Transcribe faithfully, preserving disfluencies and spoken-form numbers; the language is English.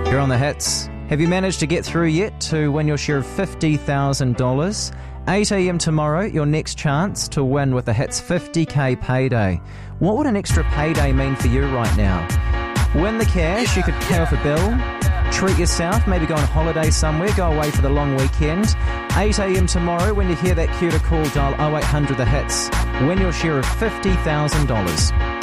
You're on the hits. Have you managed to get through yet to win your share of fifty thousand dollars? eight a.m. tomorrow, your next chance to win with the Hits fifty K payday. What would an extra payday mean for you right now? Win the cash, you could pay off a bill, treat yourself, maybe go on holiday somewhere, go away for the long weekend. eight a.m. tomorrow, when you hear that cue to call, dial oh eight hundred the hits. Win your share of fifty thousand dollars.